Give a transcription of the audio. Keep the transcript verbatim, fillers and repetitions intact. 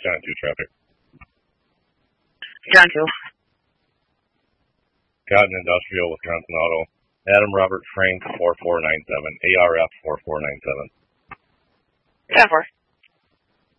John two traffic. John two. Cotton Industrial, Wisconsin Auto. Adam Robert Frank four four nine seven. A R F four four nine seven. ten four.